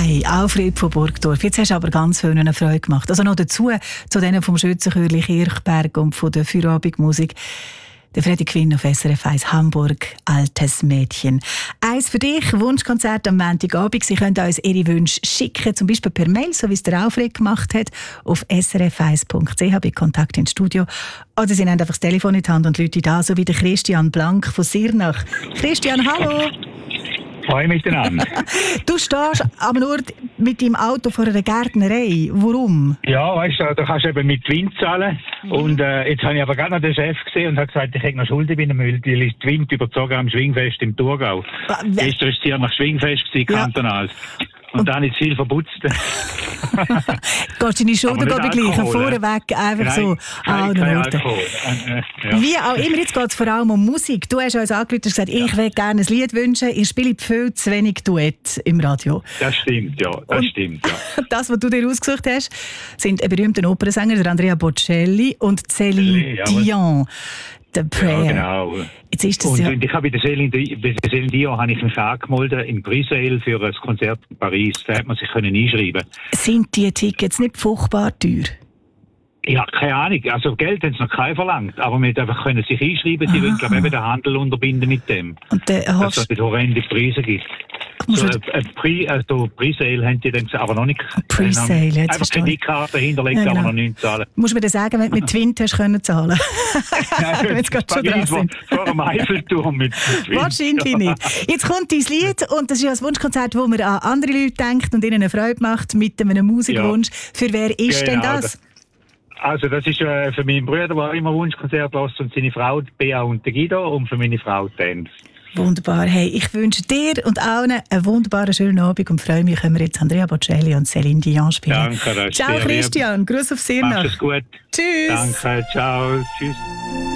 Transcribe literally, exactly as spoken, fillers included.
Hey, Alfred von Burgdorf, jetzt hast du aber ganz viel eine Freude gemacht. Also noch dazu, zu denen vom Schützenchörli Kirchberg und von der Feierabendmusik. Der Freddy Quinn auf S R F eins Hamburg, «Altes Mädchen». Eins für dich, Wunschkonzert am Montagabend. Sie können uns Ihre Wünsche schicken, zum Beispiel per Mail, so wie es der Alfred gemacht hat, auf s r f eins punkt c h bei Kontakt ins Studio. Oder Sie nehmen einfach das Telefon in die Hand und Leute da, so wie der Christian Blank von Sirnach. Christian, hallo! Hallo miteinander. Du stehst am Ort mit deinem Auto vor einer Gärtnerei. Warum? Ja, weißt du, da kannst du eben mit Wind zahlen. Mhm. Und äh, jetzt habe ich aber gerade noch den Chef gesehen und habe gesagt, ich hätte noch Schulden bei dem Müll, weil ich die Wind überzogen am Schwingfest im Thurgau. Ah, gestern war es hier nach Schwingfest, gewesen, ja. kantonal. Und, und dann habe ich viel verputzt. Gehst du deine Schulden begleichen? Vorweg einfach Nein, so. Kein, kein Alkohol. Äh, ja. Wie auch immer, jetzt geht es vor allem um Musik. Du hast uns angerufen und gesagt, ich ja. will gerne ein Lied wünschen. Ich spiele viel zu wenig Duett im Radio. Das stimmt, ja. Das, und stimmt, ja. Das, was du dir ausgesucht hast, sind ein berühmter Opernsänger, der Andrea Bocelli und Céline ja, Dion. The Prayer. Ja, genau. Jetzt ist das und, ja. und ich habe bei der Céline Dion habe ich mich angemeldet in Brisel für ein Konzert in Paris. Da hat man sich können einschreiben. Sind die Tickets nicht furchtbar teuer? Ja, keine Ahnung. Also Geld haben sie noch kein verlangt. Aber man hätte einfach können sich einschreiben. Sie wollen, glaube ich, eben den Handel unterbinden mit dem. Und der, dass es horrende Preise gibt. So, ein, ein Pre, also Pre-Sale haben die dann gesagt, aber noch nicht. Pre-Sale, jetzt einfach keine Karte hinterlegt, ja, genau. Aber noch nicht zahlen. Musst du mir dann sagen, wenn du mit Twint hast können zahlen? Nein, jetzt geht schon dran sind. Vor dem Eiffelturm mit Twint. Wahrscheinlich nicht. Jetzt kommt dein Lied und das ist ja ein Wunschkonzert, wo man an andere Leute denkt und ihnen eine Freude macht mit einem Musikwunsch. Ja. Für wer ist genau, denn das? Also das ist äh, für meinen Bruder, der immer Wunschkonzert lässt, und seine Frau, Bea und Guido, und für meine Frau, Dance. Wunderbar. Hey, ich wünsche dir und allen einen wunderbaren, schönen Abend und freue mich, können wir jetzt Andrea Bocelli und Céline Dion spielen. Danke, das ist Ciao Christian, Grüß auf Sirnach. Mach's gut. Tschüss. Danke, ciao, tschüss.